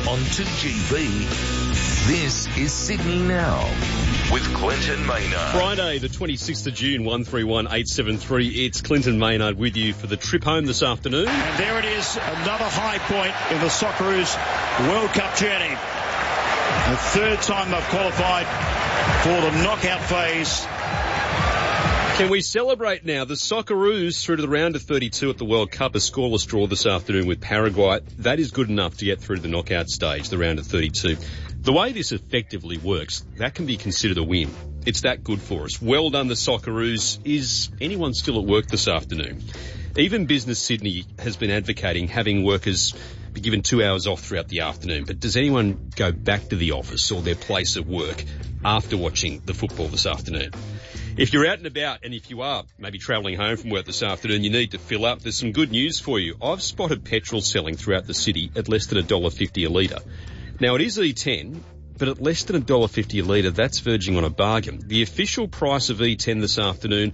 on 2GB. This is Sydney Now with Clinton Maynard. Friday, the 26th of June, 131873. It's Clinton Maynard with you for the trip home this afternoon. And there it is, another high point in the Socceroos World Cup journey. The third time they've qualified for the knockout phase. Can we celebrate now? The Socceroos through to the round of 32 at the World Cup, a scoreless draw this afternoon with Paraguay. That is good enough to get through to the knockout stage, the round of 32. The way this effectively works, that can be considered a win. It's that good for us. Well done, the Socceroos. Is anyone still at work this afternoon? Even Business Sydney has been advocating having workers be given 2 hours off throughout the afternoon. But does anyone go back to the office or their place of work after watching the football this afternoon? If you're out and about, and if you are maybe travelling home from work this afternoon, you need to fill up. There's some good news for you. I've spotted petrol selling throughout the city at less than $1.50 a litre. Now, it is E10, but at less than $1.50 a litre, that's verging on a bargain. The official price of E10 this afternoon,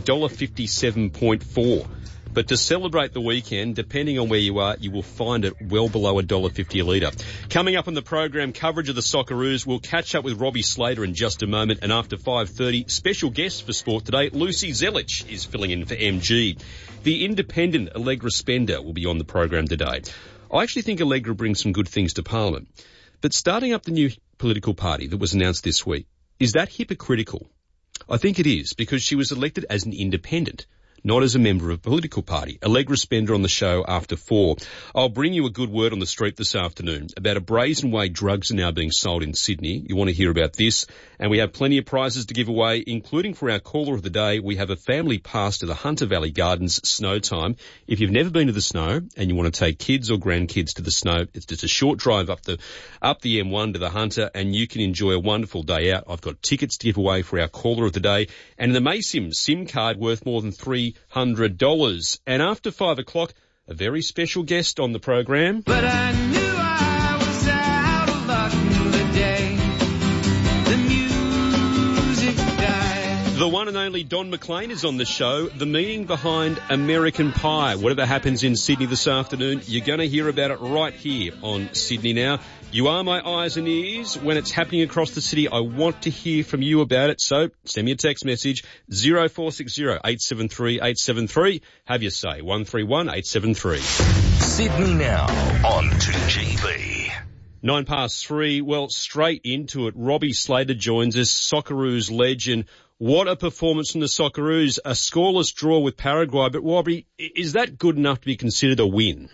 $1.57.4. But to celebrate the weekend, depending on where you are, you will find it well below $1.50 a litre. Coming up on the program, coverage of the Socceroos. We'll catch up with Robbie Slater in just a moment. And after 5:30, special guest for sport today, Lucy Zelich is filling in for MG. The independent Allegra Spender will be on the program today. I actually think Allegra brings some good things to Parliament. But starting up the new political party that was announced this week, is that hypocritical? I think it is, because she was elected as an independent, not as a member of a political party. Allegra Spender on the show after 4. I'll bring you a good word on the street this afternoon about a brazen way drugs are now being sold in Sydney. You want to hear about this. And we have plenty of prizes to give away, including for our caller of the day. We have a family pass to the Hunter Valley Gardens snow time. If you've never been to the snow and you want to take kids or grandkids to the snow, it's just a short drive up the M1 to the Hunter, and you can enjoy a wonderful day out. I've got tickets to give away for our caller of the day, and the Maysim SIM card worth more than $300. And after 5 o'clock, a very special guest on the program. But I knew I was out of luck the day the music died. The one and only Don McLean is on the show. The meaning behind American Pie. Whatever happens in Sydney this afternoon, you're going to hear about it right here on Sydney Now. You are my eyes and ears. When it's happening across the city, I want to hear from you about it. So send me a text message, 0460 873 873. Have your say, 131 873. Sydney Now on 2GB. 3:09. Well, straight into it. Robbie Slater joins us, Socceroos legend. What a performance from the Socceroos. A scoreless draw with Paraguay. But, Robbie, is that good enough to be considered a win?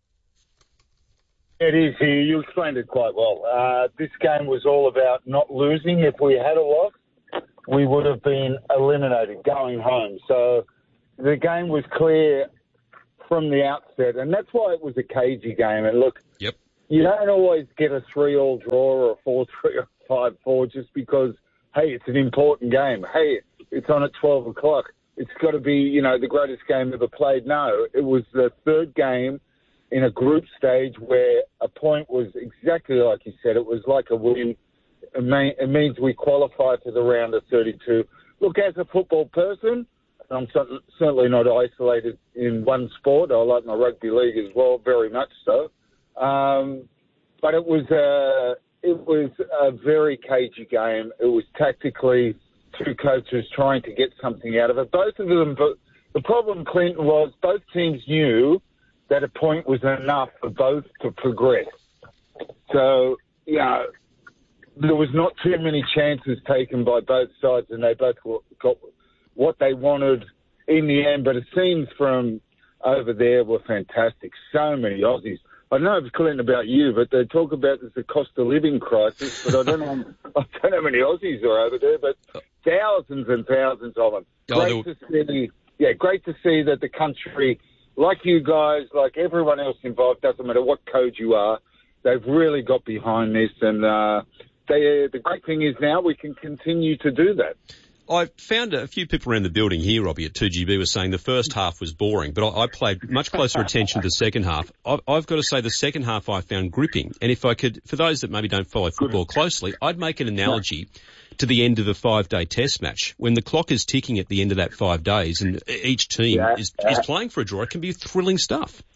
It is. You explained it quite well. This game was all about not losing. If we had a loss, we would have been eliminated going home. So the game was clear from the outset, and that's why it was a cagey game. And look, Yep. You don't always get a 3-3 draw or a 4-3 or 5-4 just because, hey, it's an important game. Hey, it's on at 12 o'clock. It's got to be, the greatest game ever played. No, it was the third game in a group stage where a point was exactly like you said. It was like a win. It means we qualify for the round of 32. Look, as a football person, I'm certainly not isolated in one sport. I like my rugby league as well, very much so. But it was a very cagey game. It was tactically two coaches trying to get something out of it. Both of them, but the problem, Clinton, was both teams knew that a point was enough for both to progress. So, there was not too many chances taken by both sides, and they both got what they wanted in the end. But the scenes from over there were fantastic. So many Aussies. I don't know if it's Clinton about you, but they talk about there's a cost of living crisis, but I don't know how many Aussies are over there, but thousands and thousands of them. Great to see that the country, like you guys, like everyone else involved, doesn't matter what code you are, they've really got behind this, and the great thing is now we can continue to do that. I found a few people around the building here, Robbie, at 2GB were saying the first half was boring, but I paid much closer attention to the second half. I've got to say the second half I found gripping. And if I could, for those that maybe don't follow football closely, I'd make an analogy to the end of a 5-day test match. When the clock is ticking at the end of that 5 days and each team is playing for a draw, it can be thrilling stuff.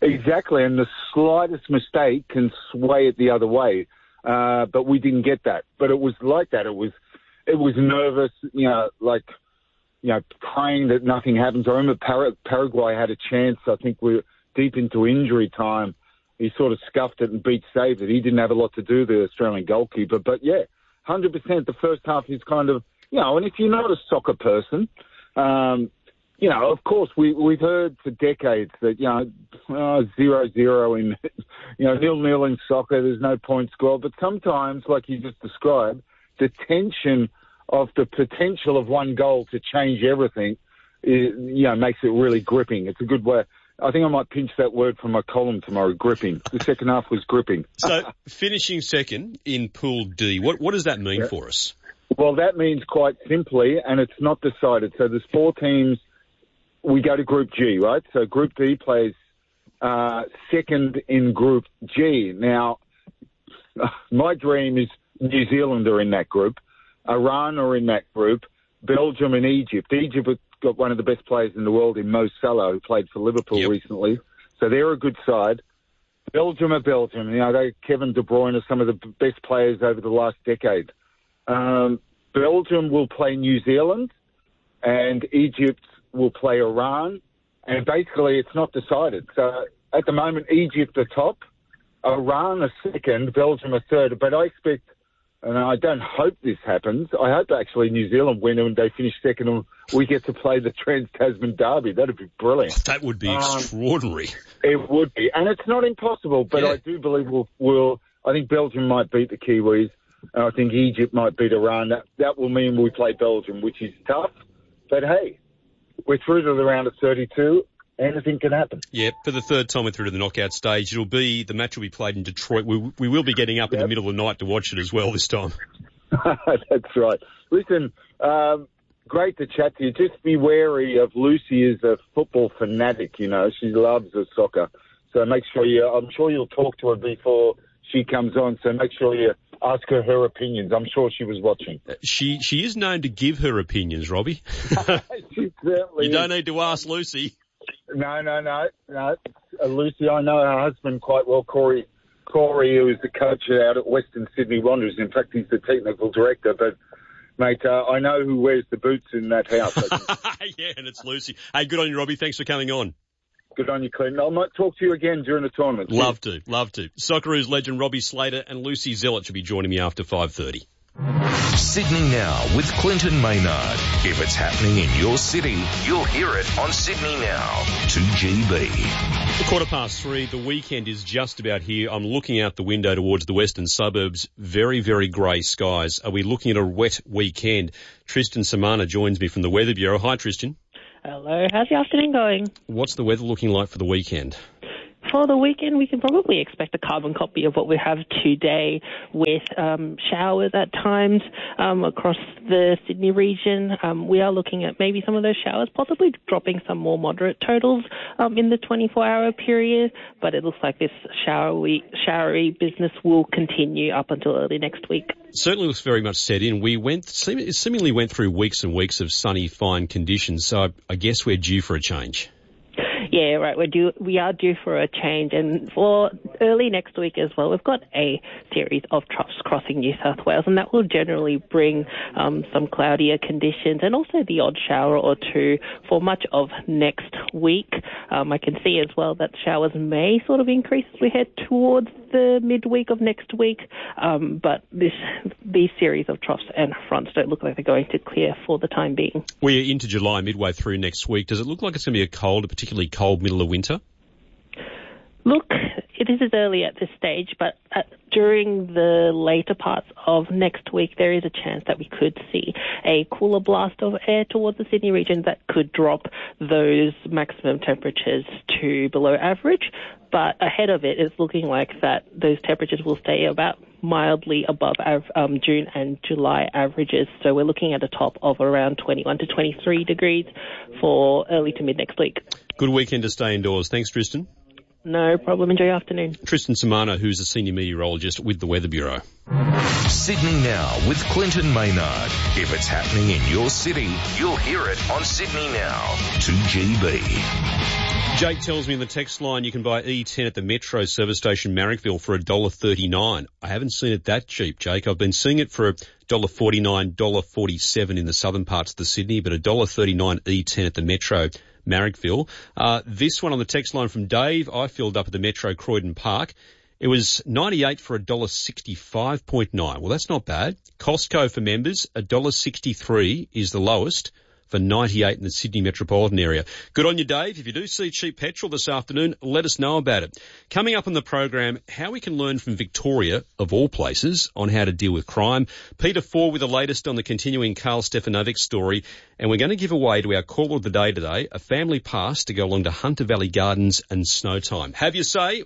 Exactly, and the slightest mistake can sway it the other way. But we didn't get that. But it was like that. It was nervous, praying that nothing happens. I remember Paraguay had a chance. I think we were deep into injury time. He sort of scuffed it and saved it. He didn't have a lot to do, the Australian goalkeeper. But yeah, 100%. The first half is kind of, and if you're not a soccer person, of course, we've heard for decades that, 0-0 in, 0-0 in soccer, there's no point scored. But sometimes, like you just described, the tension of the potential of one goal to change everything, makes it really gripping. It's a good way. I think I might pinch that word from my column tomorrow, gripping. The second half was gripping. So, finishing second in Pool D, what does that mean for us? Well, that means quite simply, and it's not decided. So there's 4 teams. We go to Group G, right? So Group D plays second in Group G. Now, my dream is New Zealand are in that group. Iran are in that group. Belgium and Egypt. Egypt have got one of the best players in the world in Mo Salah, who played for Liverpool recently. So they're a good side. Belgium are Belgium. Kevin De Bruyne are some of the best players over the last decade. Belgium will play New Zealand, and Egypt will play Iran. And basically, it's not decided. So at the moment, Egypt are top, Iran are second, Belgium are third. But I expect, and I don't hope this happens, I hope actually New Zealand win and they finish second and we get to play the Trans-Tasman Derby. That'd be brilliant. That would be extraordinary. It would be. And it's not impossible, but I do believe I think Belgium might beat the Kiwis, and I think Egypt might beat Iran. That will mean we play Belgium, which is tough. But hey, we're through to the round of 32. Anything can happen. Yeah, for the third time we're through to the knockout stage. The match will be played in Detroit. We will be getting up in the middle of the night to watch it as well this time. That's right. Listen, great to chat to you. Just be wary of Lucy is a football fanatic, She loves the soccer. So make sure I'm sure you'll talk to her before she comes on. So make sure you ask her opinions. I'm sure she was watching. She is known to give her opinions, Robbie. She certainly You don't need to ask Lucy. No. Lucy, I know her husband quite well, Corey, who is the coach out at Western Sydney Wanderers. In fact, he's the technical director. But, mate, I know who wears the boots in that house. Yeah, and it's Lucy. Hey, good on you, Robbie. Thanks for coming on. Good on you, Clinton. I might talk to you again during the tournament. Love to. Socceroos legend Robbie Slater and Lucy Zellett should be joining me after 5:30. Sydney Now with Clinton Maynard. If it's happening in your city, you'll hear it on Sydney Now. 2GB. 3:15, the weekend is just about here. I'm looking out the window towards the western suburbs. Very, very grey skies. Are we looking at a wet weekend? Tristan Samana joins me from the Weather Bureau. Hi, Tristan. Hello. How's your afternoon going? What's the weather looking like for the weekend? For the weekend, we can probably expect a carbon copy of what we have today with showers at times across the Sydney region. We are looking at maybe some of those showers possibly dropping some more moderate totals in the 24-hour period, but it looks like this showery business will continue up until early next week. Certainly looks very much set in. It seemingly went through weeks and weeks of sunny, fine conditions, so I guess we're due for a change. Yeah, right. We are due for a change, and for early next week as well, we've got a series of troughs crossing New South Wales, and that will generally bring some cloudier conditions and also the odd shower or two for much of next week. I can see as well that showers may sort of increase as we head towards the midweek of next week, but these series of troughs and fronts don't look like they're going to clear for the time being. We're into July, midway through next week. Does it look like it's going to be a particularly cold middle of winter? Look, it is early at this stage, but during the later parts of next week, there is a chance that we could see a cooler blast of air towards the Sydney region that could drop those maximum temperatures to below average. But ahead of it, it's looking like that those temperatures will stay about mildly above June and July averages. So we're looking at a top of around 21 to 23 degrees for early to mid next week. Good weekend to stay indoors. Thanks, Tristan. No problem. Enjoy your afternoon. Tristan Samana, who's a senior meteorologist with the Weather Bureau. Sydney Now with Clinton Maynard. If it's happening in your city, you'll hear it on Sydney Now. 2GB. Jake tells me in the text line you can buy E10 at the Metro service station Marrickville for $1.39. I haven't seen it that cheap, Jake. I've been seeing it for $1.49, $1.47 in the southern parts of the Sydney, but $1.39 E10 at the Metro Marrickville. This one on the text line from Dave, I filled up at the Metro Croydon Park. It was 98 for $1.65.9. Well, that's not bad. Costco for members, $1.63 is the lowest for 98 in the Sydney metropolitan area. Good on you, Dave. If you do see cheap petrol this afternoon, let us know about it. Coming up on the program, how we can learn from Victoria, of all places, on how to deal with crime. Peter Ford with the latest on the continuing Karl Stefanovic story. And we're going to give away to our caller of the day today a family pass to go along to Hunter Valley Gardens and Snowtime. Have your say,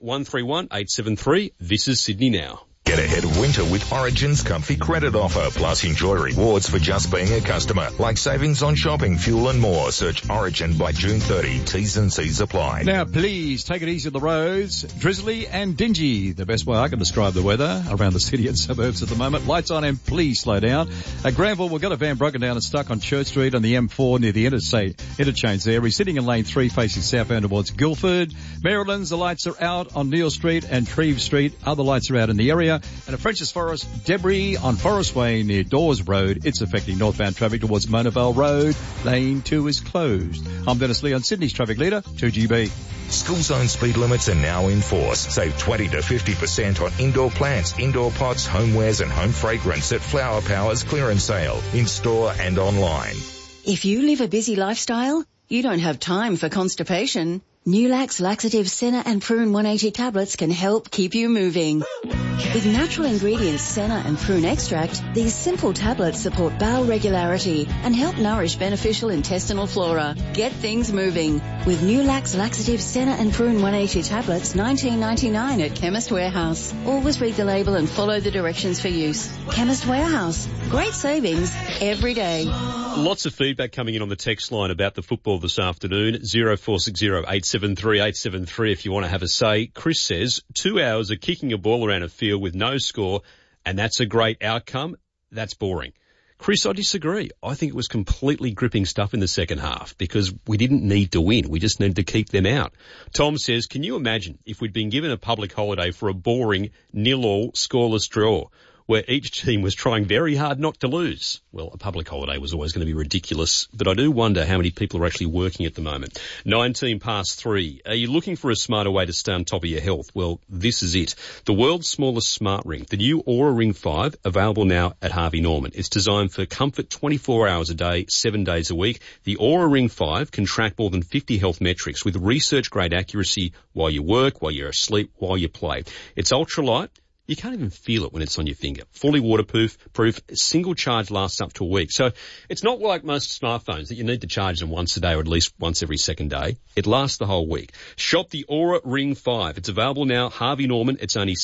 131873. This is Sydney Now. Get ahead of winter with Origin's comfy credit offer, plus enjoy rewards for just being a customer, like savings on shopping, fuel and more. Search Origin by June 30. T's and C's apply. Now, please take it easy on the roads. Drizzly and dingy. The best way I can describe the weather around the city and suburbs at the moment. Lights on and please slow down. At Granville, we've got a van broken down and stuck on Church Street on the M4 near the interchange there. He's sitting in lane 3 facing southbound towards Guildford. Maryland's, the lights are out on Neil Street and Treve Street. Other lights are out in the area. And at French's Forest, debris on Forest Way near Dawes Road. It's affecting northbound traffic towards Monavale Road. Lane 2 is closed. I'm Dennis Lee on Sydney's traffic leader, 2GB. School zone speed limits are now in force. Save 20 to 50% on indoor plants, indoor pots, homewares and home fragrance at Flower Power's clearance sale, in store and online. If you live a busy lifestyle, you don't have time for constipation. Nulax Laxative Senna and Prune 180 tablets can help keep you moving. With natural ingredients Senna and Prune extract, these simple tablets support bowel regularity and help nourish beneficial intestinal flora. Get things moving with Nulax Laxative Senna and Prune 180 tablets, $19.99 at Chemist Warehouse. Always read the label and follow the directions for use. Chemist Warehouse. Great savings every day. Lots of feedback coming in on the text line about the football this afternoon. 0460-873-873 if you want to have a say. Chris says 2 hours of kicking a ball around a field with no score, and that's a great outcome. That's boring. Chris, I disagree. I think it was completely gripping stuff in the second half because we didn't need to win. We just needed to keep them out. Tom says, can you imagine if we'd been given a public holiday for a boring 0-0 scoreless draw, where each team was trying very hard not to lose? Well, a public holiday was always going to be ridiculous, but I do wonder how many people are actually working at the moment. 3. Are you looking for a smarter way to stay on top of your health? Well, this is it. The world's smallest smart ring, the new Oura Ring 5, available now at Harvey Norman. It's designed for comfort 24 hours a day, 7 days a week. The Oura Ring 5 can track more than 50 health metrics with research-grade accuracy while you work, while you're asleep, while you play. It's ultralight. You can't even feel it when it's on your finger. Fully waterproof, single charge lasts up to a week. So it's not like most smartphones that you need to charge them once a day or at least once every second day. It lasts the whole week. Shop the Oura Ring 5. It's available now, Harvey Norman. It's only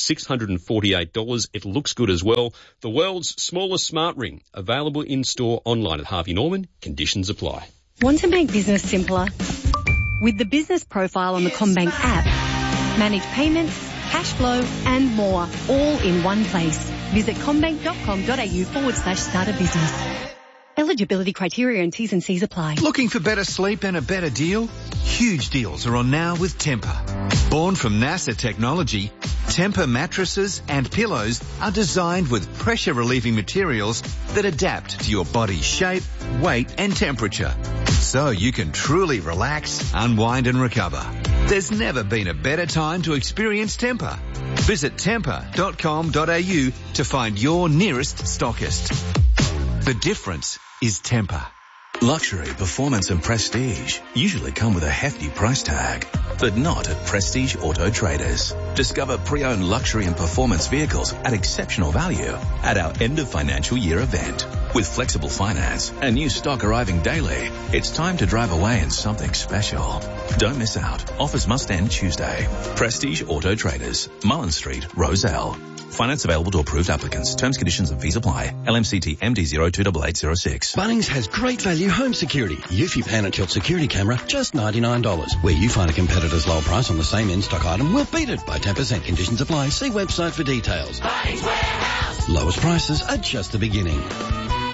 $648. It looks good as well. The world's smallest smart ring. Available in-store, online at Harvey Norman. Conditions apply. Want to make business simpler? With the business profile on the CommBank app, manage payments, cash flow and more, all in one place. Visit commbank.com.au/start a business. Eligibility criteria and T's and C's apply. Looking for better sleep and a better deal? Huge deals are on now with Tempur. Born from NASA technology, Tempur mattresses and pillows are designed with pressure-relieving materials that adapt to your body's shape, weight and temperature, so you can truly relax, unwind and recover. There's never been a better time to experience Tempur. Visit tempur.com.au to find your nearest stockist. The difference is Tempur. Luxury, performance and prestige usually come with a hefty price tag, but not at Prestige Auto Traders. Discover pre-owned luxury and performance vehicles at exceptional value at our end of financial year event. With flexible finance and new stock arriving daily, it's time to drive away in something special. Don't miss out. Offers must end Tuesday. Prestige Auto Traders, Mullen Street, Roselle. Finance available to approved applicants. Terms, conditions and fees apply. LMCT MD028806. Bunnings has great value home security. Eufy Pan and Tilt security camera, just $99. Where you find a competitor's low price on the same in-stock item, we'll beat it by 10%. Conditions apply. See website for details. Bunnings Warehouse. Lowest prices are just the beginning.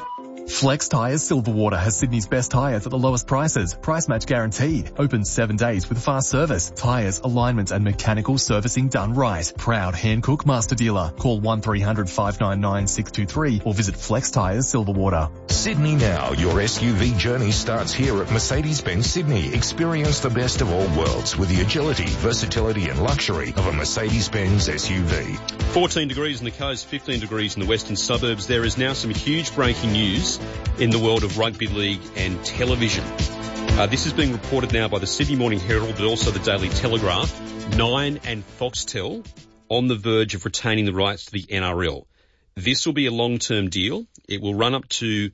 Flex Tyres Silverwater has Sydney's best tyres at the lowest prices. Price match guaranteed. Open 7 days with fast service. Tyres, alignment and mechanical servicing done right. Proud Hankook master dealer. Call 1300 599 623 or visit Flex Tyres Silverwater. Sydney Now, your SUV journey starts here at Mercedes-Benz Sydney. Experience the best of all worlds with the agility, versatility and luxury of a Mercedes-Benz SUV. 14 degrees on the coast, 15 degrees in the western suburbs. There is now some huge breaking news in the world of rugby league and television. This is being reported now by the Sydney Morning Herald, but also the Daily Telegraph. Nine and Foxtel on the verge of retaining the rights to the NRL. This will be a long-term deal. It will run up to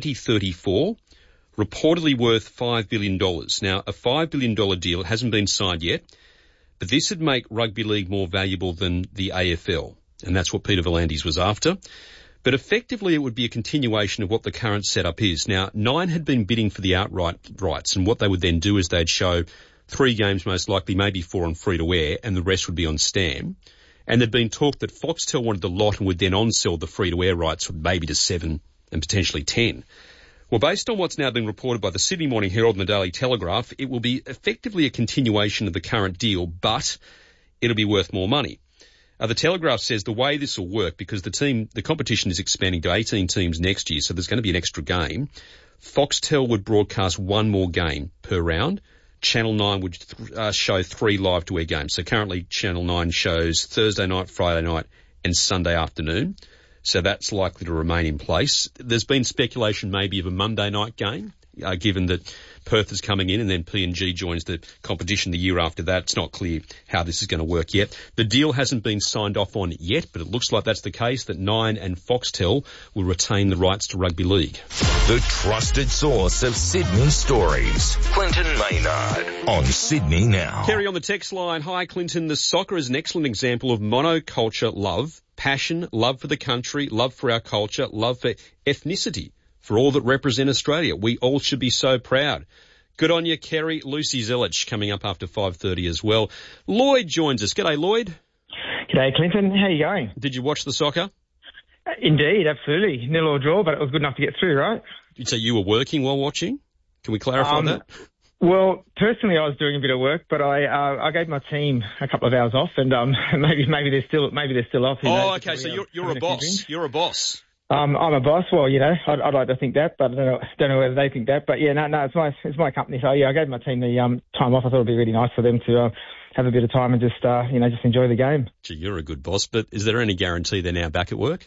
2034, reportedly worth $5 billion. Now, a $5 billion deal hasn't been signed yet, but this would make rugby league more valuable than the AFL, and that's what Peter V'landys was after. But effectively, it would be a continuation of what the current setup is. Now, Nine had been bidding for the outright rights, and what they would then do is they'd show 3 games most likely, maybe 4 on free-to-air, and the rest would be on Stan. And there'd been talk that Foxtel wanted the lot and would then on-sell the free-to-air rights maybe to 7 and potentially 10. Well, based on what's now been reported by the Sydney Morning Herald and the Daily Telegraph, it will be effectively a continuation of the current deal, but it'll be worth more money. The Telegraph says the way this will work, because the competition is expanding to 18 teams next year, so there's going to be an extra game. Foxtel would broadcast 1 more game per round. Channel 9 would show 3 live-to-air games. So currently Channel 9 shows Thursday night, Friday night and Sunday afternoon. So that's likely to remain in place. There's been speculation maybe of a Monday night game, given that Perth is coming in and then PNG joins the competition the year after that. It's not clear how this is going to work yet. The deal hasn't been signed off on yet, but it looks like that's the case, that Nine and Foxtel will retain the rights to rugby league. The trusted source of Sydney stories. Clinton Maynard on Sydney Now. Kerry on the text line. Hi, Clinton. The soccer is an excellent example of monoculture love, passion, love for the country, love for our culture, love for ethnicity. For all that represent Australia. We all should be so proud. Good on you, Kerry. Lucy Zelich coming up after 5:30 as well. Lloyd joins us. G'day, Lloyd. G'day, Clinton. How are you going? Did you watch the soccer? Indeed, absolutely. Nil or draw, but it was good enough to get through, right? Did you say you were working while watching? Can we clarify that? Well, personally, I was doing a bit of work, but I gave my team a couple of hours off, and maybe they're still off. Oh, okay. So you're a boss. You're a boss. I'm a boss. Well, I'd like to think that, but I don't know whether they think that. But yeah, no, it's my company. So yeah, I gave my team the time off. I thought it'd be really nice for them to have a bit of time and just enjoy the game. Gee, you're a good boss. But is there any guarantee they're now back at work?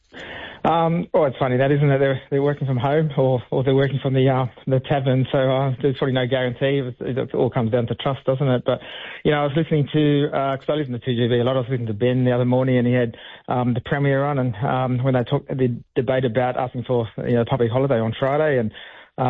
Well, it's funny that, isn't it? They're working from home or they're working from the tavern, so there's probably no guarantee. It all comes down to trust, doesn't it? But, I was listening to, because I listen to 2GB a lot, I was listening to Ben the other morning and he had the Premier on, and when they talked the debate about asking for public holiday on Friday, and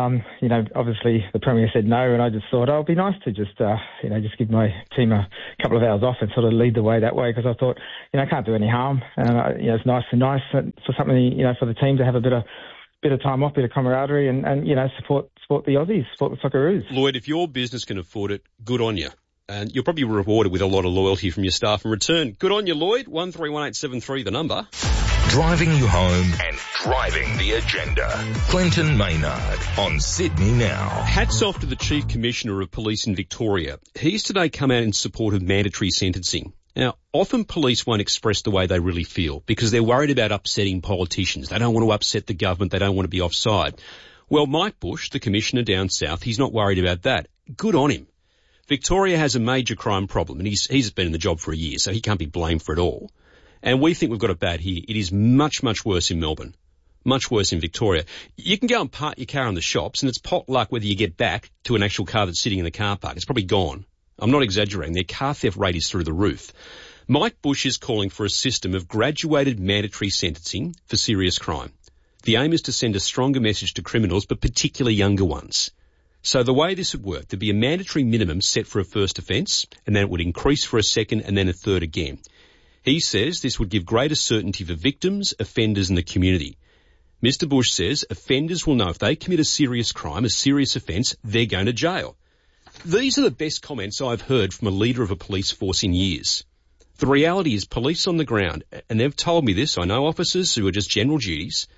obviously the Premier said no, and I just thought, it'd be nice to just give my team a couple of hours off and sort of lead the way that way, because I thought, I can't do any harm. And, it's nice for something, for the team to have a bit of time off, bit of camaraderie and support the Aussies, support the Socceroos. Lloyd, if your business can afford it, good on you. And you'll probably be rewarded with a lot of loyalty from your staff in return. Good on you, Lloyd. 131873, the number. Driving you home and driving the agenda. Clinton Maynard on Sydney Now. Hats off to the Chief Commissioner of Police in Victoria. He's today come out in support of mandatory sentencing. Now, often police won't express the way they really feel because they're worried about upsetting politicians. They don't want to upset the government. They don't want to be offside. Well, Mike Bush, the Commissioner down south, he's not worried about that. Good on him. Victoria has a major crime problem, and he's been in the job for a year, so he can't be blamed for it all. And we think we've got it bad here. It is much, much worse in Melbourne. Much worse in Victoria. You can go and park your car in the shops, and it's pot luck whether you get back to an actual car that's sitting in the car park. It's probably gone. I'm not exaggerating. Their car theft rate is through the roof. Mike Bush is calling for a system of graduated mandatory sentencing for serious crime. The aim is to send a stronger message to criminals, but particularly younger ones. So the way this would work, there'd be a mandatory minimum set for a first offence, and then it would increase for a second and then a third again. He says this would give greater certainty for victims, offenders and the community. Mr Bush says offenders will know if they commit a serious crime, a serious offence, they're going to jail. These are the best comments I've heard from a leader of a police force in years. The reality is police on the ground, and they've told me this, I know officers who are just general duties,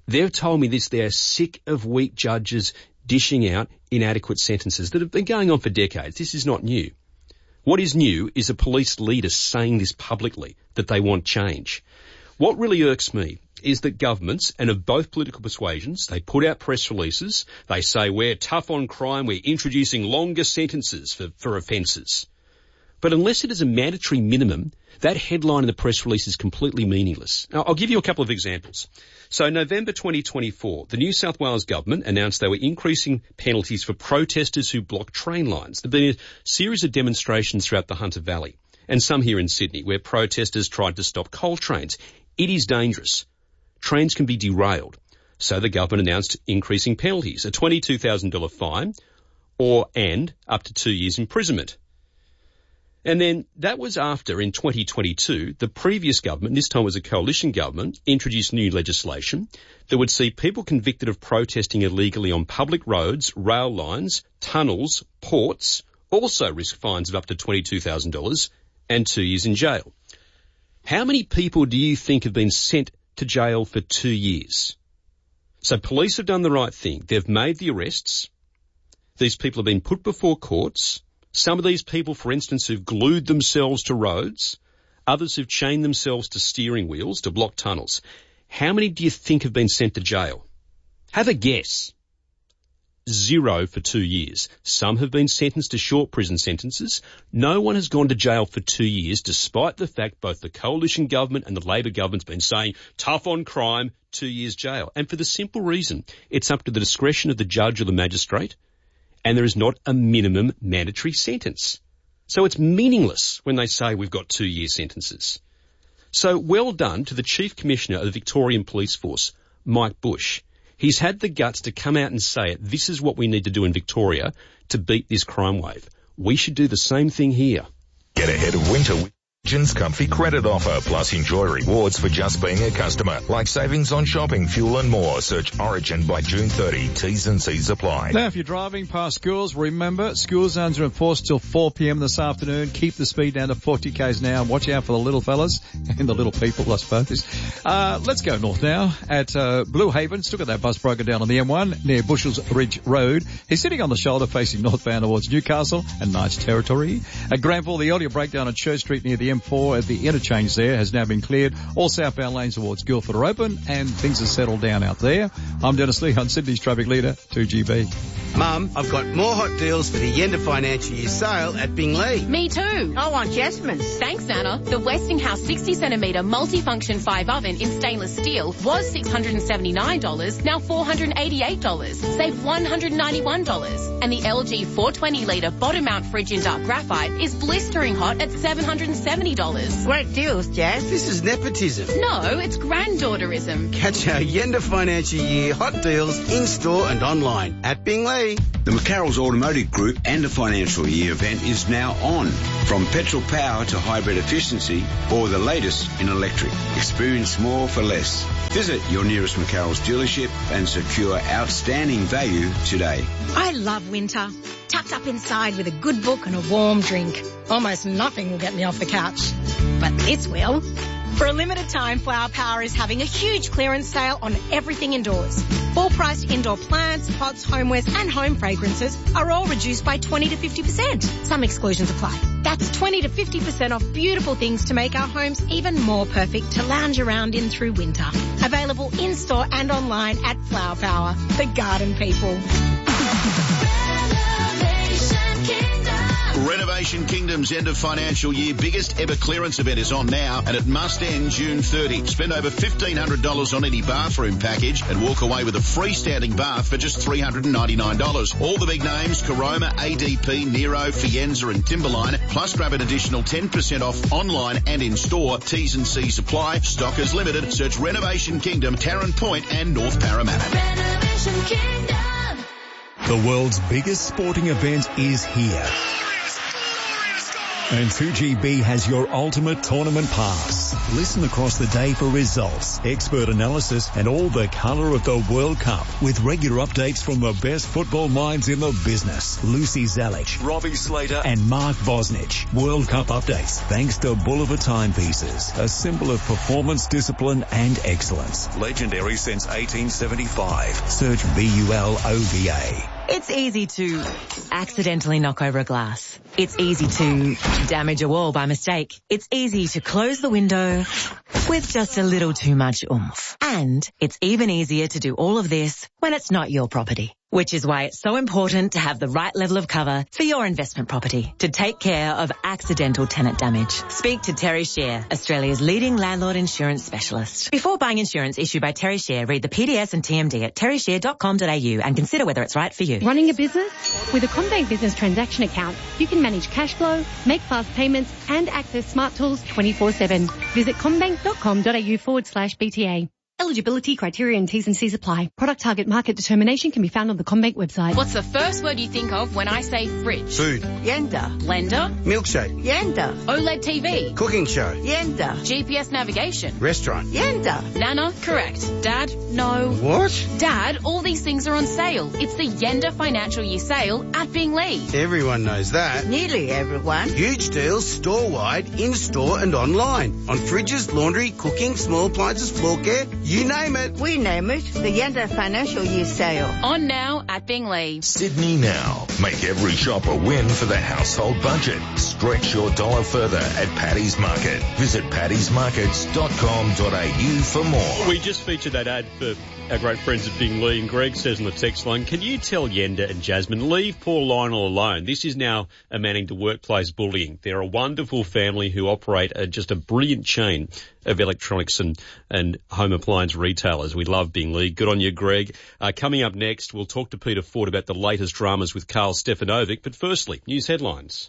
They've told me this. They're sick of weak judges dishing out inadequate sentences that have been going on for decades. This is not new. What is new is a police leader saying this publicly, that they want change. What really irks me is that governments, and of both political persuasions, they put out press releases, they say we're tough on crime, we're introducing longer sentences for offences. But unless it is a mandatory minimum, that headline in the press release is completely meaningless. Now, I'll give you a couple of examples. So November 2024, the New South Wales government announced they were increasing penalties for protesters who block train lines. There have been a series of demonstrations throughout the Hunter Valley, and some here in Sydney, where protesters tried to stop coal trains. It is dangerous. Trains can be derailed. So the government announced increasing penalties, a $22,000 fine and up to 2 years imprisonment. And then that was after, in 2022, the previous government, this time was a coalition government, introduced new legislation that would see people convicted of protesting illegally on public roads, rail lines, tunnels, ports, also risk fines of up to $22,000 and 2 years in jail. How many people do you think have been sent to jail for 2 years? So police have done the right thing. They've made the arrests. These people have been put before courts. Some of these people, for instance, who've glued themselves to roads, others who've chained themselves to steering wheels to block tunnels. How many do you think have been sent to jail? Have a guess. 0 for 2 years. Some have been sentenced to short prison sentences. No one has gone to jail for 2 years, despite the fact both the coalition government and the Labor government's been saying, tough on crime, 2 years jail. And for the simple reason, it's up to the discretion of the judge or the magistrate, and there is not a minimum mandatory sentence. So it's meaningless when they say we've got 2 year sentences. So well done to the Chief Commissioner of the Victorian Police Force, Mike Bush. He's had the guts to come out and say it. This is what we need to do in Victoria to beat this crime wave. We should do the same thing here. Get ahead of winter with Origin's Comfy Credit Offer, plus enjoy rewards for just being a customer, like savings on shopping, fuel and more. Search Origin by June 30. T's and C's apply. Now, if you're driving past schools, remember, school zones are enforced till 4 p.m. this afternoon. Keep the speed down to 40 k's an hour. Watch out for the little fellas and the little people, I suppose. Let's go north now at Blue Haven. Still got that bus broken down on the M1 near Bushels Ridge Road. He's sitting on the shoulder facing northbound towards Newcastle and Knights Territory. At Granville, the earlier breakdown on Church Street near the M4 at the interchange there has now been cleared. All southbound lanes towards Guildford are open and things are settled down out there. I'm Dennis Lee on Sydney's traffic leader, 2GB. Mum, I've got more hot deals for the end of financial year sale at Binglee. Me too. I want Jasmine's. Thanks, Anna. The Westinghouse 60cm multifunction 5 oven in stainless steel was $679, now $488. Save $191. And the LG 420-litre bottom mount fridge in dark graphite is blistering hot at $770. Great deals, Jazz. This is nepotism. No, it's granddaughterism. Catch our end of financial year hot deals in-store and online at Binglee. The McCarroll's Automotive Group and the financial year event is now on. From petrol power to hybrid efficiency or the latest in electric. Experience more for less. Visit your nearest McCarroll's dealership and secure outstanding value today. I love winter. Tucked up inside with a good book and a warm drink. Almost nothing will get me off the couch. But this will. For a limited time, Flower Power is having a huge clearance sale on everything indoors. Full-priced indoor plants, pots, homewares and home fragrances are all reduced by 20 to 50%. Some exclusions apply. That's 20 to 50% off beautiful things to make our homes even more perfect to lounge around in through winter. Available in-store and online at Flower Power, the garden people. Renovation Kingdom's end of financial year biggest ever clearance event is on now, and it must end June 30. Spend over $1,500 on any bathroom package and walk away with a freestanding bath for just $399. All the big names, Caroma, ADP, Nero, Fienza and Timberline, plus grab an additional 10% off online and in store. T's and C's apply. Stock is limited. Search Renovation Kingdom, Tarrant Point and North Parramatta. Renovation Kingdom. The world's biggest sporting event is here. And 2GB has your ultimate tournament pass. Listen across the day for results, expert analysis and all the colour of the World Cup with regular updates from the best football minds in the business. Lucy Zalic, Robbie Slater and Mark Bosnich. World Cup updates thanks to Bulliver Timepieces, a symbol of performance, discipline and excellence. Legendary since 1875. Search BULOVA. It's easy to accidentally knock over a glass. It's easy to damage a wall by mistake. It's easy to close the window with just a little too much oomph. And it's even easier to do all of this when it's not your property. Which is why it's so important to have the right level of cover for your investment property to take care of accidental tenant damage. Speak to Terry Share, Australia's leading landlord insurance specialist. Before buying insurance issued by Terry Share, read the PDS and TMD at terryshare.com.au and consider whether it's right for you. Running a business? With a CommBank Business Transaction Account, you can manage cash flow, make fast payments and access smart tools 24/7. Visit commbank.com.au/BTA. Eligibility, criteria and T's and C's apply. Product target market determination can be found on the CommBank website. What's the first word you think of when I say fridge? Food. Yenda. Blender. Milkshake. Yenda. OLED TV. Cooking show. Yenda. GPS navigation. Restaurant. Yenda. Nana, correct. Dad, no. What? Dad, all these things are on sale. It's the Yenda Financial Year sale at Binglee. Everyone knows that. Nearly everyone. Huge deals store-wide, in-store and online. On fridges, laundry, cooking, small appliances, floor care, you name it. We name it the Yenda Financial Year sale. On now at Binglee. Sydney Now. Make every shop a win for the household budget. Stretch your dollar further at Paddy's Market. Visit paddysmarkets.com.au for more. We just featured that ad for our great friends at Binglee, and Greg says on the text line, can you tell Yenda and Jasmine, leave poor Lionel alone? This is now amounting to workplace bullying. They're a wonderful family who operate just a brilliant chain of electronics and home appliance retailers. We love Binglee. Good on you, Greg. Coming up next, we'll talk to Peter Ford about the latest dramas with Karl Stefanovic. But firstly, news headlines.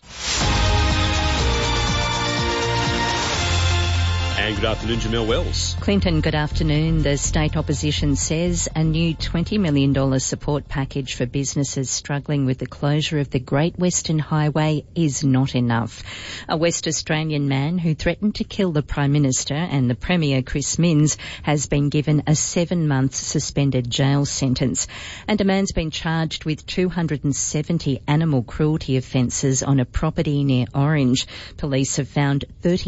And good afternoon, Jamelle Wells. Clinton, good afternoon. The state opposition says a new $20 million support package for businesses struggling with the closure of the Great Western Highway is not enough. A West Australian man who threatened to kill the Prime Minister and the Premier, Chris Minns, has been given a 7-month suspended jail sentence. And a man's been charged with 270 animal cruelty offences on a property near Orange. Police have found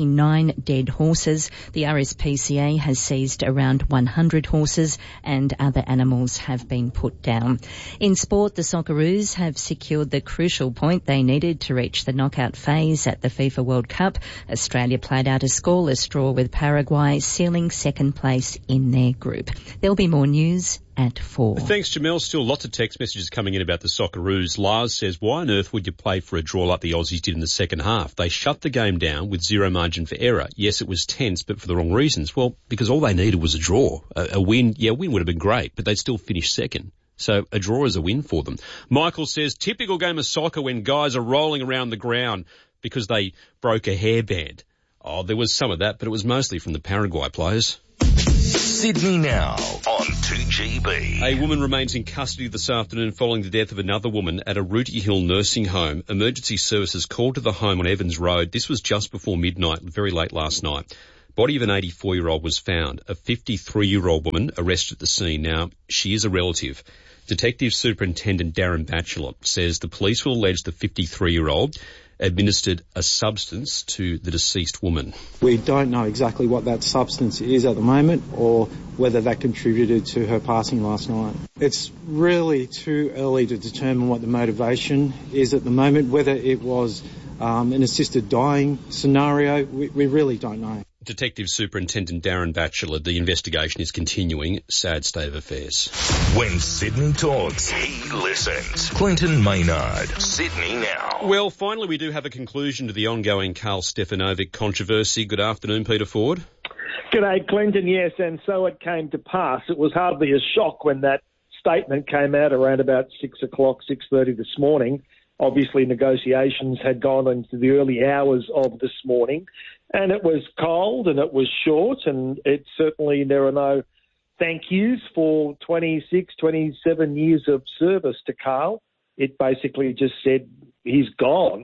39 dead horses. The RSPCA has seized around 100 horses and other animals have been put down. In sport, the Socceroos have secured the crucial point they needed to reach the knockout phase at the FIFA World Cup. Australia played out a scoreless draw with Paraguay, sealing second place in their group. There'll be more news at 4. Thanks, Jamelle. Still lots of text messages coming in about the Socceroos. Lars says, why on earth would you play for a draw like the Aussies did in the second half? They shut the game down with zero margin for error. Yes, it was tense, but for the wrong reasons. Well, because all they needed was a draw. A win, a win would have been great, but they'd still finish second. So a draw is a win for them. Michael says, typical game of soccer when guys are rolling around the ground because they broke a hairband. Oh, there was some of that, but it was mostly from the Paraguay players. Sydney Now on 2GB. A woman remains in custody this afternoon following the death of another woman at a Rooty Hill nursing home. Emergency services called to the home on Evans Road. This was just before midnight, very late last night. Body of an 84-year-old was found. A 53-year-old woman arrested at the scene. Now, she is a relative. Detective Superintendent Darren Batchelor says the police will allege the 53-year-old administered a substance to the deceased woman. We don't know exactly what that substance is at the moment or whether that contributed to her passing last night. It's really too early to determine what the motivation is at the moment, whether it was an assisted dying scenario. We really don't know. Detective Superintendent Darren Batchelor, the investigation is continuing. Sad state of affairs. When Sydney talks, he listens. Clinton Maynard, Sydney Now. Well, finally we do have a conclusion to the ongoing Karl Stefanovic controversy. Good afternoon, Peter Ford. G'day, Clinton. Yes, and so it came to pass. It was hardly a shock when that statement came out around about 6:30 this morning. Obviously, negotiations had gone into the early hours of this morning, and it was cold and it was short, and it certainly, there are no thank yous for 26, 27 years of service to Karl. It basically just said he's gone.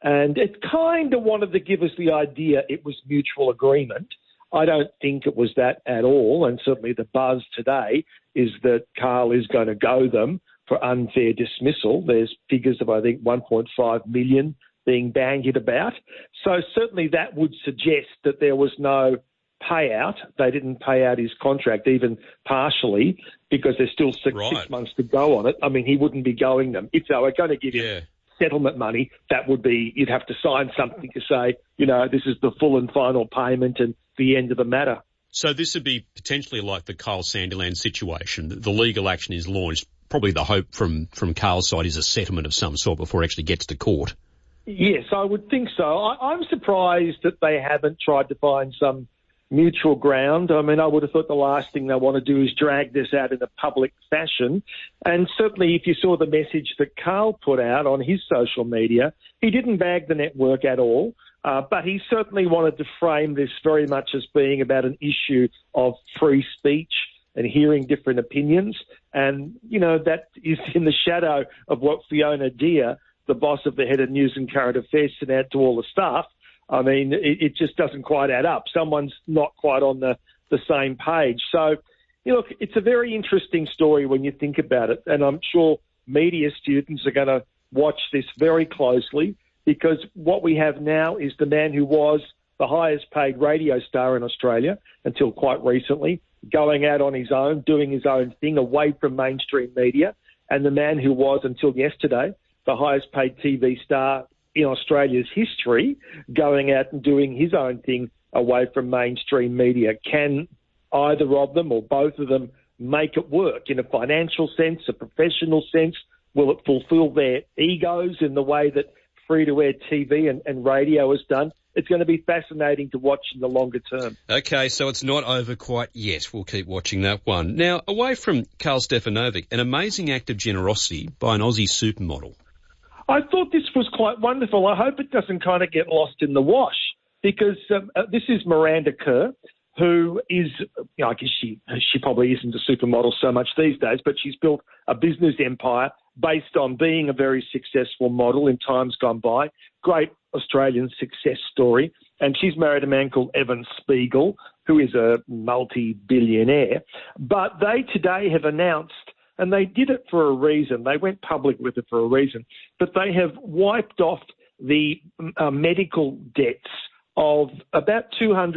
And it kind of wanted to give us the idea it was mutual agreement. I don't think it was that at all, and certainly the buzz today is that Carl is going to go them for unfair dismissal. There's figures of, I think, 1.5 million being bandied about. So certainly that would suggest that there was no payout. They didn't pay out his contract, even partially, because there's still six months to go on it. I mean, he wouldn't be going them. If they were going to give him settlement money, that would be, you'd have to sign something to say, you know, this is the full and final payment and the end of the matter. So this would be potentially like the Carl Sandilands situation. The legal action is launched. Probably the hope from Carl's side is a settlement of some sort before it actually gets to court. Yes, I would think so. I'm surprised that they haven't tried to find some mutual ground. I mean, I would have thought the last thing they want to do is drag this out in a public fashion. And certainly if you saw the message that Carl put out on his social media, he didn't bag the network at all, but he certainly wanted to frame this very much as being about an issue of free speech and hearing different opinions. And, you know, that is in the shadow of what Fiona Deer, the boss of the head of News and Current Affairs, sent out to all the staff. I mean, it just doesn't quite add up. Someone's not quite on the same page. So, you know, look, it's a very interesting story when you think about it. And I'm sure media students are going to watch this very closely, because what we have now is the man who was the highest paid radio star in Australia until quite recently, going out on his own, doing his own thing away from mainstream media, and the man who was until yesterday the highest paid TV star in Australia's history, going out and doing his own thing away from mainstream media. Can either of them or both of them make it work in a financial sense, a professional sense? Will it fulfill their egos in the way that free-to-air TV and radio has done? It's going to be fascinating to watch in the longer term. Okay, so it's not over quite yet. We'll keep watching that one. Now, away from Karl Stefanovic, an amazing act of generosity by an Aussie supermodel. I thought this was quite wonderful. I hope it doesn't kind of get lost in the wash, because this is Miranda Kerr, who is, you know, I guess she probably isn't a supermodel so much these days, but she's built a business empire based on being a very successful model in times gone by. Great Australian success story. And she's married a man called Evan Spiegel, who is a multi-billionaire. But they today have announced, and they did it for a reason, they went public with it for a reason, but they have wiped off the medical debts of about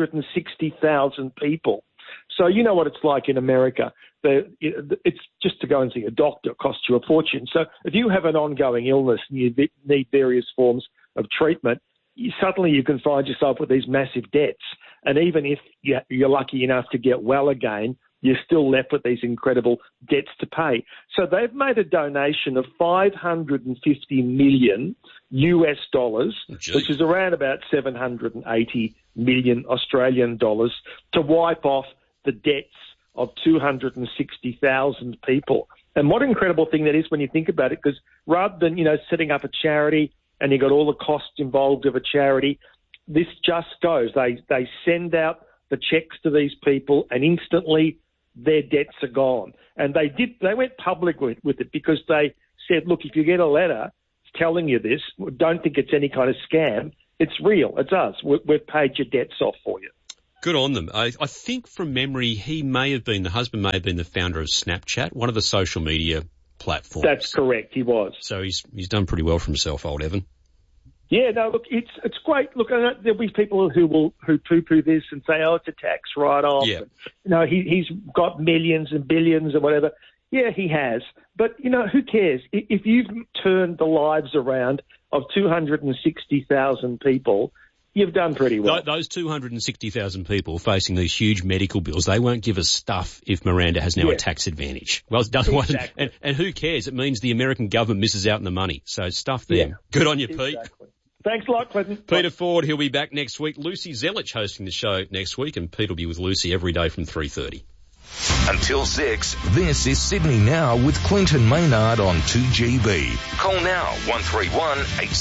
260,000 people. So you know what it's like in America. It's just to go and see a doctor costs you a fortune. So if you have an ongoing illness and you need various forms of treatment, suddenly you can find yourself with these massive debts. And even if you're lucky enough to get well again, you're still left with these incredible debts to pay. So they've made a donation of $550 million US dollars, which is around about 780 million Australian dollars, to wipe off the debts of 260,000 people. And what an incredible thing that is when you think about it, because rather than, you know, setting up a charity and you got all the costs involved of a charity, this just goes. They send out the checks to these people and instantly their debts are gone. And they went public with it because they said, look, if you get a letter telling you this, don't think it's any kind of scam. It's real. It's us. We've paid your debts off for you. Good on them. I think from memory, the husband may have been the founder of Snapchat, one of the social media platforms. That's correct. He was. So he's done pretty well for himself, old Evan. Yeah, no, look, it's great. Look, there'll be people who poo-poo this and say, oh, it's a tax write-off. Yeah. And, you know, he's got millions and billions or whatever. Yeah, he has. But, you know, who cares? If you've turned the lives around of 260,000 people, you've done pretty well. Those 260,000 people facing these huge medical bills, they won't give us stuff if Miranda has now a tax advantage. Well, it doesn't exactly. And who cares? It means the American government misses out on the money. So stuff them. Yeah. Good on you, Pete. Thanks a lot, Clinton. Peter Ford, he'll be back next week. Lucy Zelich hosting the show next week, and Pete will be with Lucy every day from 3:30. Until 6, this is Sydney Now with Clinton Maynard on 2GB. Call now, 131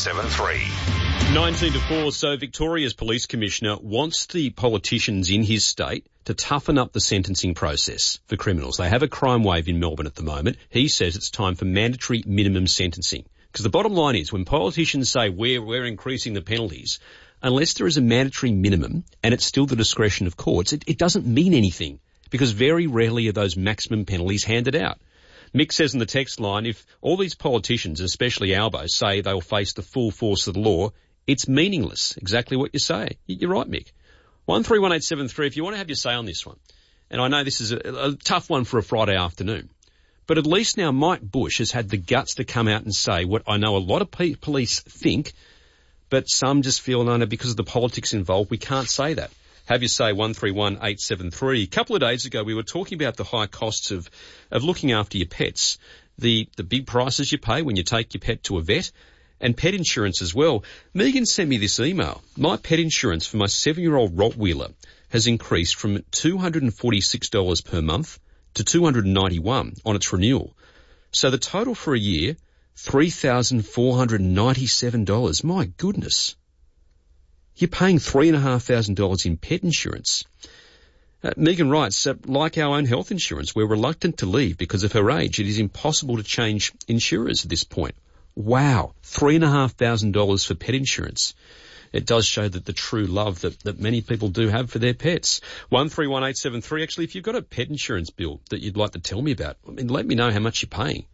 873. 19 to 4, so Victoria's Police Commissioner wants the politicians in his state to toughen up the sentencing process for criminals. They have a crime wave in Melbourne at the moment. He says it's time for mandatory minimum sentencing. Because the bottom line is, when politicians say we're increasing the penalties, unless there is a mandatory minimum and it's still the discretion of courts, it doesn't mean anything, because very rarely are those maximum penalties handed out. Mick says in the text line, if all these politicians, especially Albo, say they'll face the full force of the law, it's meaningless. Exactly what you say. You're right, Mick. 131873, if you want to have your say on this one. And I know this is a tough one for a Friday afternoon. But at least now Mike Bush has had the guts to come out and say what I know a lot of police think, but some just feel, no, because of the politics involved, we can't say that. Have your say, 131873. A couple of days ago, we were talking about the high costs of looking after your pets, the big prices you pay when you take your pet to a vet, and pet insurance as well. Megan sent me this email. My pet insurance for my 7-year-old Rottweiler has increased from $246 per month to $291 on its renewal. So the total for a year, $3,497. My goodness. You're paying $3,500 in pet insurance. Megan writes, like our own health insurance, we're reluctant to leave because of her age. It is impossible to change insurers at this point. Wow, $3,500 for pet insurance. It does show that the true love that many people do have for their pets. 131873. Actually, if you've got a pet insurance bill that you'd like to tell me about, let me know how much you're paying.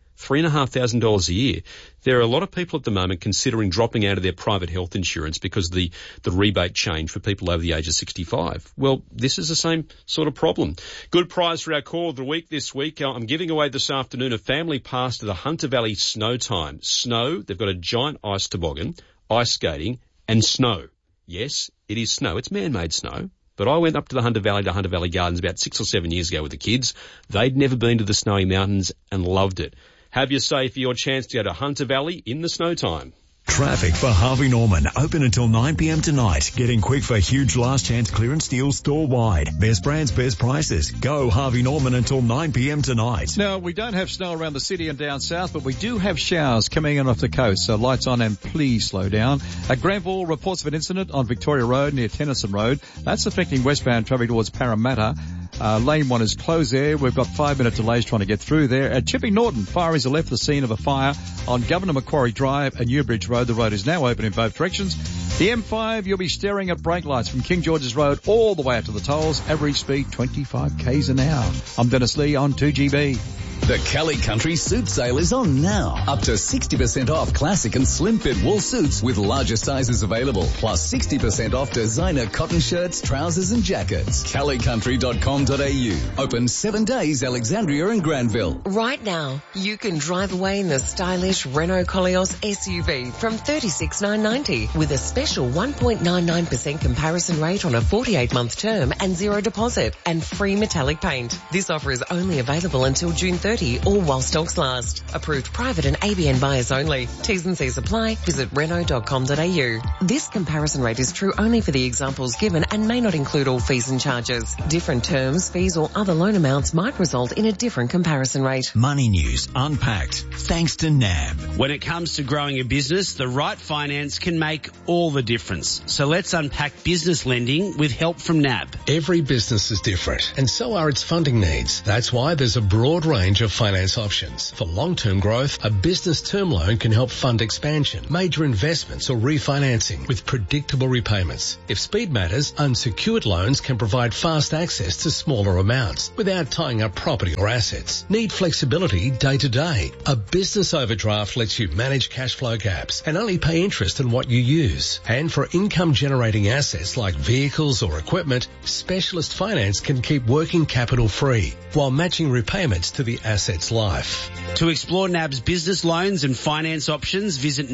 $3,500 a year. There are a lot of people at the moment considering dropping out of their private health insurance because the rebate changed for people over the age of 65. Well, this is the same sort of problem. Good prize for our call of the week this week. I'm giving away this afternoon a family pass to the Hunter Valley Snow Time. Snow, they've got a giant ice toboggan, ice skating, and snow. Yes, it is snow. It's man-made snow. But I went up to Hunter Valley Gardens about 6 or 7 years ago with the kids. They'd never been to the Snowy Mountains and loved it. Have your say for your chance to go to Hunter Valley in the snow time. Traffic for Harvey Norman. Open until 9 p.m. tonight. Getting quick for huge last chance clearance deals store-wide. Best brands, best prices. Go Harvey Norman until 9 p.m. tonight. Now, we don't have snow around the city and down south, but we do have showers coming in off the coast. So lights on and please slow down. At Granville, reports of an incident on Victoria Road near Tennyson Road. That's affecting westbound traffic towards Parramatta. Lane 1 is closed there. We've got 5-minute delays trying to get through there. At Chipping Norton, fire is left the scene of a fire on Governor Macquarie Drive and Newbridge Road. The road is now open in both directions. The M5, you'll be staring at brake lights from King George's Road all the way out to the tolls. Average speed 25 k's an hour. I'm Dennis Lee on 2GB. The Kelly Country Suit Sale is on now. Up to 60% off classic and slim fit wool suits with larger sizes available. Plus 60% off designer cotton shirts, trousers and jackets. kellycountry.com.au. Open 7 days, Alexandria and Granville. Right now, you can drive away in the stylish Renault Koleos SUV from $36,990 with a special 1.99% comparison rate on a 48-month term and zero deposit and free metallic paint. This offer is only available until June 30 or while stocks last. Approved private and ABN buyers only. T's and C's apply. Visit Renault.com.au. This comparison rate is true only for the examples given and may not include all fees and charges. Different terms, fees or other loan amounts might result in a different comparison rate. Money News Unpacked. Thanks to NAB. When it comes to growing a business, the right finance can make all the difference. So let's unpack business lending with help from NAB. Every business is different, and so are its funding needs. That's why there's a broad range of finance options. For long-term growth, a business term loan can help fund expansion, major investments or refinancing with predictable repayments. If speed matters, unsecured loans can provide fast access to smaller amounts without tying up property or assets. Need flexibility day to day. A business overdraft lets you manage cash flow gaps and only pay interest on what you use. And for income generating assets like vehicles or equipment, specialist finance can keep working capital free while matching repayments to the asset's life. To explore NAB's business loans and finance options, visit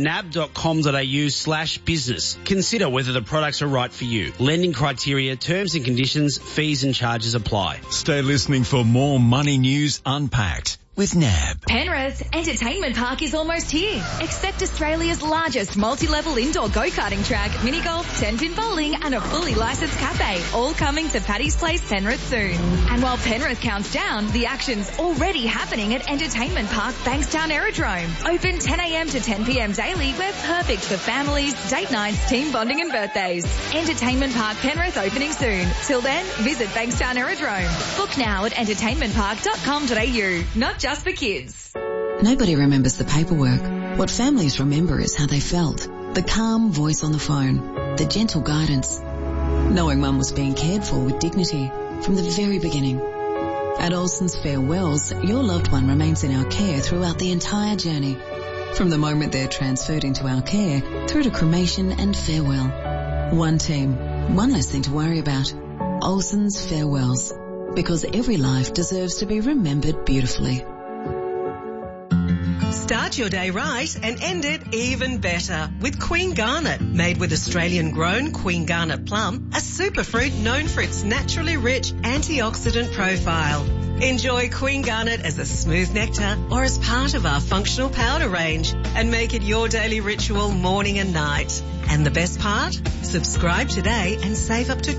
nab.com.au/business. Consider whether the products are right for you. Lending criteria, terms and conditions, fees and charges apply. Stay listening for more Money News Unpacked with NAB. Penrith Entertainment Park is almost here. Expect Australia's largest multi-level indoor go-karting track, mini golf, 10-pin bowling and a fully licensed cafe, all coming to Paddy's Place, Penrith soon. And while Penrith counts down, the action's already happening at Entertainment Park Bankstown Aerodrome. Open 10 a.m. to 10 p.m. daily. We're perfect for families, date nights, team bonding and birthdays. Entertainment Park Penrith opening soon. Till then, visit Bankstown Aerodrome. Book now at entertainmentpark.com.au. Not just for kids. Nobody remembers the paperwork, What families remember is how they felt. The calm voice on the phone, the gentle guidance, knowing Mum was being cared for with dignity from the very beginning. At Olsen's Farewells, your loved one remains in our care throughout the entire journey. From the moment they're transferred into our care through to cremation and farewell. One team, one less thing to worry about. Olsen's Farewells. Because every life deserves to be remembered beautifully. Start your day right and end it even better with Queen Garnet. Made with Australian-grown Queen Garnet plum, a superfruit known for its naturally rich antioxidant profile. Enjoy Queen Garnet as a smooth nectar or as part of our functional powder range and make it your daily ritual morning and night. And the best part? Subscribe today and save up to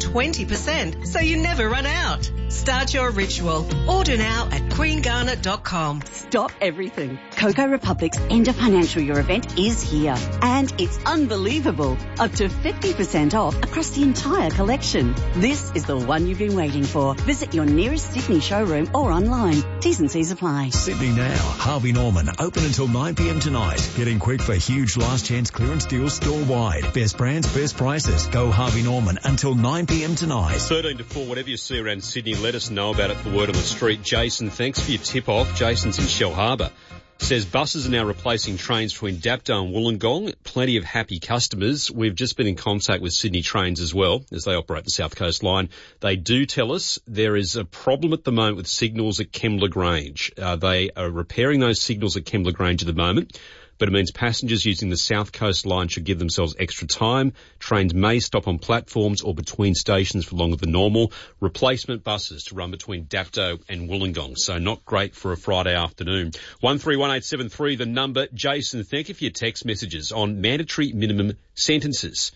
20% so you never run out. Start your ritual. Order now at queengarnet.com. Stop everything. Cocoa Republic's End of Financial Year event is here. And it's unbelievable. Up to 50% off across the entire collection. This is the one you've been waiting for. Visit your nearest Sydney showroom or online. T's and C's apply. Sydney Now. Harvey Norman. Open until 9 p.m. tonight. Get in quick for huge last chance clearance deals store-wide. Best brands, best prices. Go Harvey Norman until 9 p.m. tonight. 13 to 4, whatever you see around Sydney, let us know about it for Word on the Street. Jason, thanks for your tip-off. Jason's in Shell Harbour. Says buses are now replacing trains between Dapto and Wollongong. Plenty of happy customers. We've just been in contact with Sydney Trains as well, as they operate the South Coast Line. They do tell us there is a problem at the moment with signals at Kembla Grange. They are repairing those signals at Kembla Grange at the moment, but it means passengers using the South Coast Line should give themselves extra time. Trains may stop on platforms or between stations for longer than normal. Replacement buses to run between Dapto and Wollongong, so not great for a Friday afternoon. 131873, the number. Jason, thank you for your text messages on mandatory minimum sentences.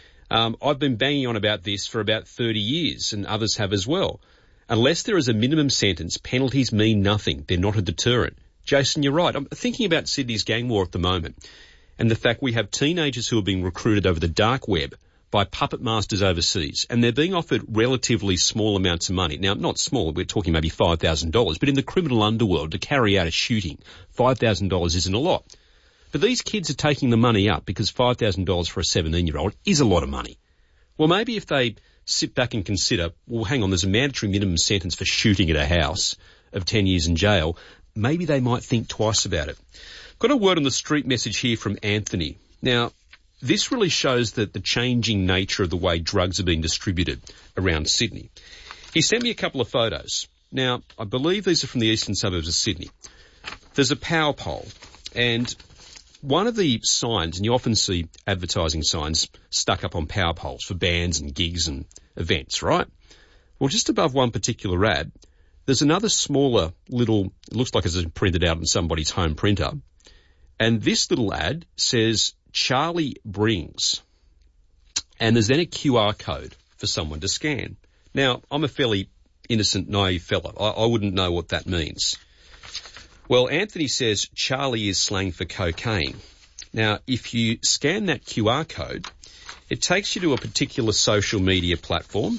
I've been banging on about this for about 30 years, and others have as well. Unless there is a minimum sentence, penalties mean nothing. They're not a deterrent. Jason, you're right. I'm thinking about Sydney's gang war at the moment and the fact we have teenagers who are being recruited over the dark web by puppet masters overseas, and they're being offered relatively small amounts of money. Now, not small, we're talking maybe $5,000, but in the criminal underworld to carry out a shooting, $5,000 isn't a lot. But these kids are taking the money up because $5,000 for a 17-year-old is a lot of money. Well, maybe if they sit back and consider, well, hang on, there's a mandatory minimum sentence for shooting at a house of 10 years in jail, maybe they might think twice about it. Got a Word on the Street message here from Anthony. Now, this really shows that the changing nature of the way drugs are being distributed around Sydney. He sent me a couple of photos. Now, I believe these are from the eastern suburbs of Sydney. There's a power pole, and one of the signs, and you often see advertising signs stuck up on power poles for bands and gigs and events, right? Well, just above one particular ad, there's another smaller little, it looks like it's been printed out on somebody's home printer. And this little ad says, Charlie Brings. And there's then a QR code for someone to scan. Now, I'm a fairly innocent, naive fella. I wouldn't know what that means. Well, Anthony says Charlie is slang for cocaine. Now, if you scan that QR code, it takes you to a particular social media platform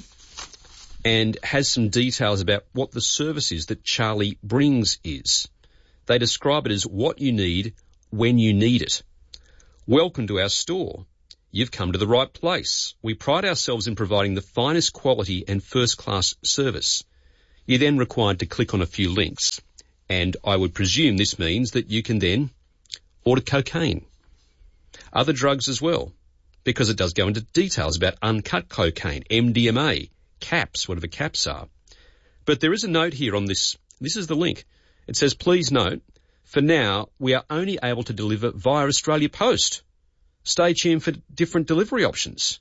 and has some details about what the service is that Charlie Brings is. They describe it as what you need when you need it. Welcome to our store. You've come to the right place. We pride ourselves in providing the finest quality and first-class service. You're then required to click on a few links, and I would presume this means that you can then order cocaine. Other drugs as well, because it does go into details about uncut cocaine, MDMA, caps, whatever caps are. But there is a note here on this. This is the link. It says, please note, for now, we are only able to deliver via Australia Post. Stay tuned for different delivery options.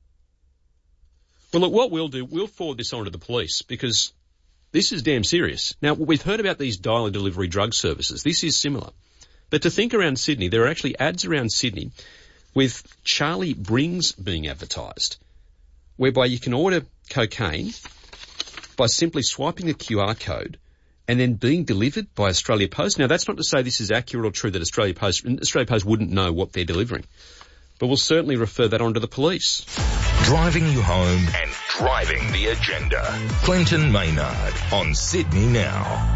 Well, look, what we'll do, we'll forward this on to the police because this is damn serious. Now, we've heard about these dial delivery drug services. This is similar. But to think around Sydney, there are actually ads around Sydney with Charlie Brings being advertised, whereby you can order cocaine by simply swiping the QR code and then being delivered by Australia Post. Now, that's not to say this is accurate or true that Australia Post wouldn't know what they're delivering. But we'll certainly refer that on to the police. Driving you home and driving the agenda. Clinton Maynard on Sydney Now.